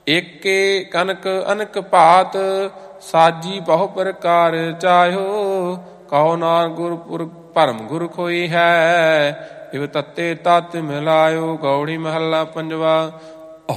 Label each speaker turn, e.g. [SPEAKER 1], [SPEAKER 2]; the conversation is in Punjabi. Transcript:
[SPEAKER 1] ਏਕੇ ਕਨਕ ਅਨਕ ਭਾਤ, ਸਾਜੀ ਬਹੁ ਪ੍ਰਕਾਰ ਚਾਹੋ। ਕਹੋ ਨਾਨਕ ਗੁਰਪੁਰ ਭਰਮ ਗੁਰ ਖੋਈ ਹੈ, ਇਵ ਤੱਤੇ ਤਤ ਮਿਲਾਇਓ। ਗੌੜੀ ਮਹੱਲਾ ਪੰਜਵਾ।